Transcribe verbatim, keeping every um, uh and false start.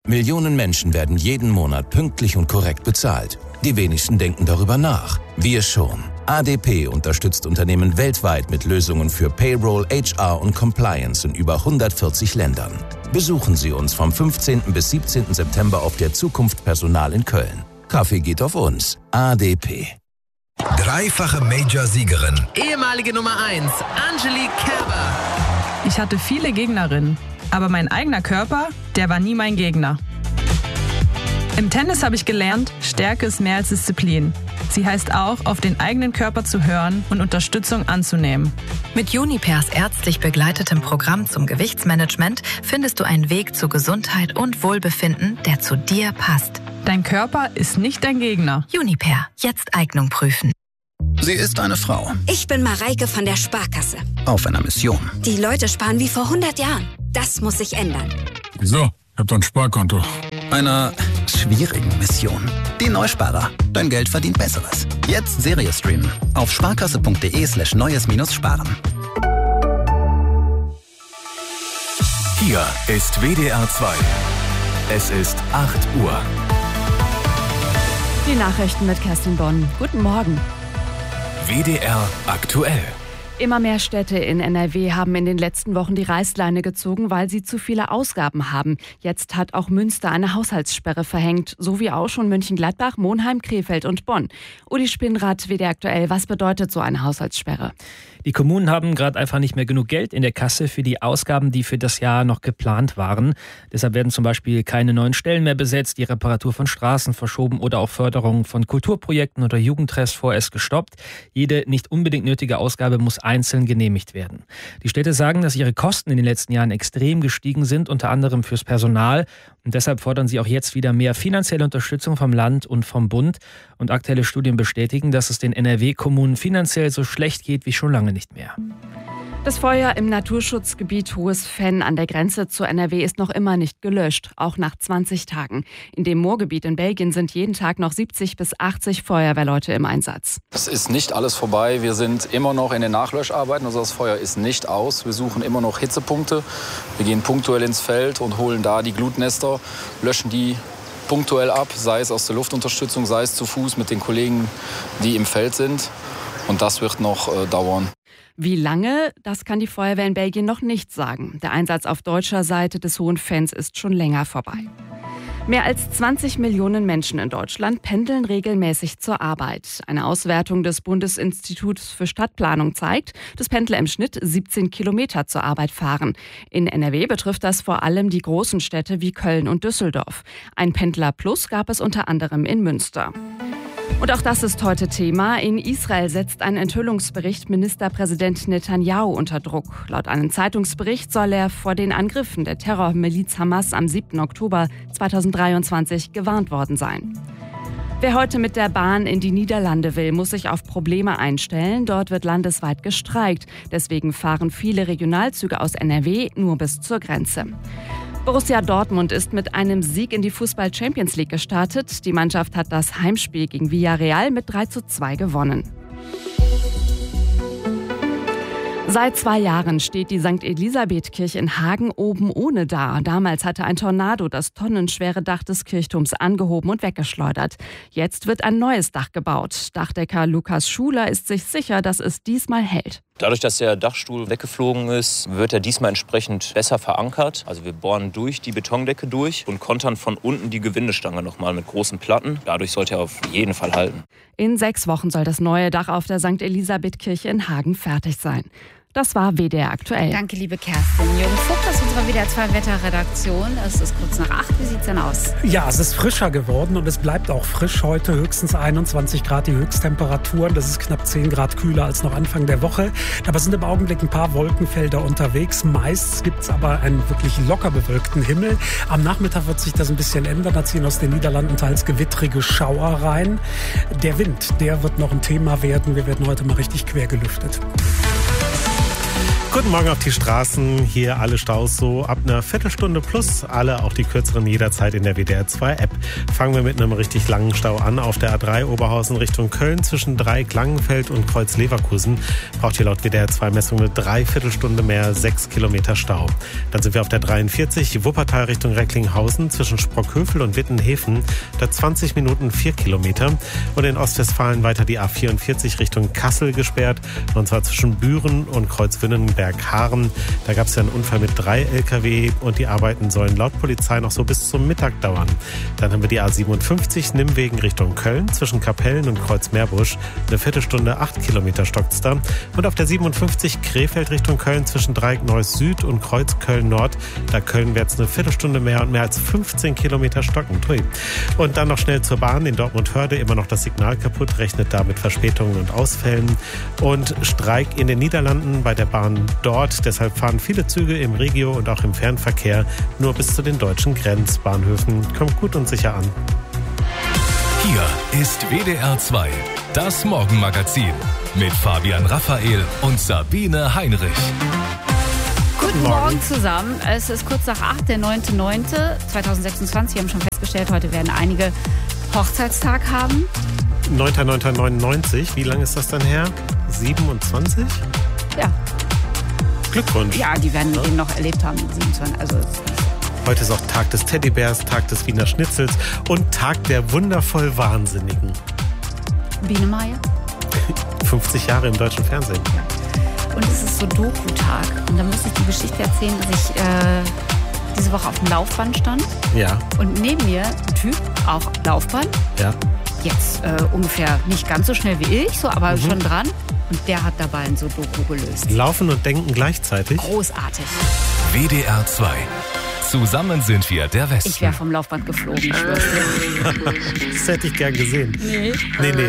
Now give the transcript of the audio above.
Millionen Menschen werden jeden Monat pünktlich und korrekt bezahlt. Die wenigsten denken darüber nach. Wir schon. A D P unterstützt Unternehmen weltweit mit Lösungen für Payroll, H R und Compliance in über hundertvierzig Ländern. Besuchen Sie uns vom fünfzehnten bis siebzehnten September auf der Zukunft Personal in Köln. Kaffee geht auf uns. A D P. Dreifache Major-Siegerin. Ehemalige Nummer eins, Angelique Kerber. Ich hatte viele Gegnerinnen, aber mein eigener Körper, der war nie mein Gegner. Im Tennis habe ich gelernt, Stärke ist mehr als Disziplin. Sie heißt auch, auf den eigenen Körper zu hören und Unterstützung anzunehmen. Mit Junipers ärztlich begleitetem Programm zum Gewichtsmanagement findest du einen Weg zu Gesundheit und Wohlbefinden, der zu dir passt. Dein Körper ist nicht dein Gegner. Juniper, jetzt Eignung prüfen. Sie ist eine Frau. Ich bin Mareike von der Sparkasse. Auf einer Mission. Die Leute sparen wie vor hundert Jahren. Das muss sich ändern. Wieso? Ich hab doch ein Sparkonto. Einer schwierigen Mission. Die Neusparer. Dein Geld verdient Besseres. Jetzt Serie streamen. Auf sparkasse.de slash neues minus sparen. Hier ist W D R zwei. Es ist acht Uhr. Die Nachrichten mit Kerstin Bonn. Guten Morgen. W D R aktuell. Immer mehr Städte in N R W haben in den letzten Wochen die Reißleine gezogen, weil sie zu viele Ausgaben haben. Jetzt hat auch Münster eine Haushaltssperre verhängt, so wie auch schon Mönchengladbach, Monheim, Krefeld und Bonn. Uli Spinnrad, W D R aktuell, was bedeutet so eine Haushaltssperre? Die Kommunen haben gerade einfach nicht mehr genug Geld in der Kasse für die Ausgaben, die für das Jahr noch geplant waren. Deshalb werden zum Beispiel keine neuen Stellen mehr besetzt, die Reparatur von Straßen verschoben oder auch Förderung von Kulturprojekten oder Jugendtreffs vorerst gestoppt. Jede nicht unbedingt nötige Ausgabe muss einzeln genehmigt werden. Die Städte sagen, dass ihre Kosten in den letzten Jahren extrem gestiegen sind, unter anderem fürs Personal. Und deshalb fordern sie auch jetzt wieder mehr finanzielle Unterstützung vom Land und vom Bund. Und aktuelle Studien bestätigen, dass es den N R W-Kommunen finanziell so schlecht geht wie schon lange nicht mehr. Das Feuer im Naturschutzgebiet Hohes Venn an der Grenze zu N R W ist noch immer nicht gelöscht, auch nach zwanzig Tagen. In dem Moorgebiet in Belgien sind jeden Tag noch siebzig bis achtzig Feuerwehrleute im Einsatz. Es ist nicht alles vorbei. Wir sind immer noch in den Nachlöscharbeiten. Also das Feuer ist nicht aus. Wir suchen immer noch Hitzepunkte. Wir gehen punktuell ins Feld und holen da die Glutnester, löschen die punktuell ab, sei es aus der Luftunterstützung, sei es zu Fuß mit den Kollegen, die im Feld sind. Und das wird noch äh, dauern. Wie lange, das kann die Feuerwehr in Belgien noch nicht sagen. Der Einsatz auf deutscher Seite des Hohen Venns ist schon länger vorbei. Mehr als zwanzig Millionen Menschen in Deutschland pendeln regelmäßig zur Arbeit. Eine Auswertung des Bundesinstituts für Stadtplanung zeigt, dass Pendler im Schnitt siebzehn Kilometer zur Arbeit fahren. In N R W betrifft das vor allem die großen Städte wie Köln und Düsseldorf. Ein Pendler-Plus gab es unter anderem in Münster. Und auch das ist heute Thema. In Israel setzt ein Enthüllungsbericht Ministerpräsident Netanyahu unter Druck. Laut einem Zeitungsbericht soll er vor den Angriffen der Terrormiliz Hamas am siebten Oktober zweitausenddreiundzwanzig gewarnt worden sein. Wer heute mit der Bahn in die Niederlande will, muss sich auf Probleme einstellen. Dort wird landesweit gestreikt. Deswegen fahren viele Regionalzüge aus N R W nur bis zur Grenze. Borussia Dortmund ist mit einem Sieg in die Fußball-Champions League gestartet. Die Mannschaft hat das Heimspiel gegen Villarreal mit drei zu zwei gewonnen. Seit zwei Jahren steht die Sankt Elisabeth-Kirche in Hagen oben ohne da. Damals hatte ein Tornado das tonnenschwere Dach des Kirchturms angehoben und weggeschleudert. Jetzt wird ein neues Dach gebaut. Dachdecker Lukas Schuler ist sich sicher, dass es diesmal hält. Dadurch, dass der Dachstuhl weggeflogen ist, wird er diesmal entsprechend besser verankert. Also wir bohren durch die Betondecke durch und kontern von unten die Gewindestange nochmal mit großen Platten. Dadurch sollte er auf jeden Fall halten. In sechs Wochen soll das neue Dach auf der Sankt Elisabeth-Kirche in Hagen fertig sein. Das war W D R aktuell. Danke, liebe Kerstin. Jürgen Vogt aus unserer W D R zwei Wetterredaktion. Es ist kurz nach acht. Wie sieht es denn aus? Ja, es ist frischer geworden und es bleibt auch frisch heute. Höchstens einundzwanzig Grad die Höchsttemperaturen. Das ist knapp zehn Grad kühler als noch Anfang der Woche. Dabei sind im Augenblick ein paar Wolkenfelder unterwegs. Meist gibt es aber einen wirklich locker bewölkten Himmel. Am Nachmittag wird sich das ein bisschen ändern. Da ziehen aus den Niederlanden teils gewittrige Schauer rein. Der Wind, der wird noch ein Thema werden. Wir werden heute mal richtig quer gelüftet. Guten Morgen auf die Straßen. Hier alle Staus so ab einer Viertelstunde plus. Alle, auch die kürzeren, jederzeit in der W D R zwei App. Fangen wir mit einem richtig langen Stau an. Auf der A drei Oberhausen Richtung Köln zwischen Dreieck Langenfeld und Kreuz Leverkusen. Braucht hier laut W D R zwei Messung eine Dreiviertelstunde mehr, sechs Kilometer Stau. Dann sind wir auf der dreiundvierzig Wuppertal Richtung Recklinghausen zwischen Sprockhövel und Wittenhäfen. Da zwanzig Minuten, vier Kilometer. Und in Ostwestfalen weiter die A vierundvierzig Richtung Kassel gesperrt. Und zwar zwischen Büren und Kreuzwünnenberg. Haaren. Da gab es ja einen Unfall mit drei L K W und die Arbeiten sollen laut Polizei noch so bis zum Mittag dauern. Dann haben wir die A siebenundfünfzig Nimmwegen Richtung Köln zwischen Kapellen und Kreuzmeerbusch. Eine Viertelstunde, acht Kilometer stockt's da. Und auf der siebenundfünfzig Krefeld Richtung Köln zwischen Dreieck Neuss Süd und Kreuz Köln Nord. Da Köln wird's eine Viertelstunde mehr und mehr als fünfzehn Kilometer stocken. Hui. Und dann noch schnell zur Bahn in Dortmund-Hörde. Immer noch das Signal kaputt, rechnet da mit Verspätungen und Ausfällen. Und Streik in den Niederlanden bei der Bahn dort. Deshalb fahren viele Züge im Regio- und auch im Fernverkehr nur bis zu den deutschen Grenzbahnhöfen. Kommt gut und sicher an. Hier ist W D R zwei, das Morgenmagazin mit Fabian Raphael und Sabine Heinrich. Guten Morgen zusammen. Es ist kurz nach acht, der neunter neunter zweitausendsechsundzwanzig. Wir haben schon festgestellt, heute werden einige Hochzeitstag haben. neunter neunter neunundneunzig, wie lange ist das dann her? siebenundzwanzig? Ja. Glückwunsch. Ja, die werden den noch erlebt haben, siebenundzwanzig. Also heute ist auch Tag des Teddybärs, Tag des Wiener Schnitzels und Tag der wundervoll Wahnsinnigen. Biene Meier. fünfzig Jahre im deutschen Fernsehen. Und es ist so Doku-Tag. Und da muss ich die Geschichte erzählen, dass ich äh, diese Woche auf dem Laufband stand. Ja. Und neben mir ein Typ, auch Laufband. Ja. Jetzt äh, ungefähr nicht ganz so schnell wie ich, so, aber Mhm. schon dran. Und der hat dabei ein Sudoku gelöst. Laufen und denken gleichzeitig. Großartig. W D R zwei. Zusammen sind wir der Westen. Ich wäre vom Laufband geflogen, ich schwör's dir. Das hätte ich gern gesehen. Nee. Nee, nee.